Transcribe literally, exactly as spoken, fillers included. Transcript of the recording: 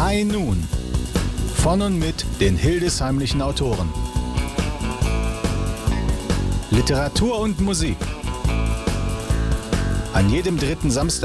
High Noon. Von und mit den hildesheimlichen Autoren. Literatur und Musik. An jedem dritten Samstag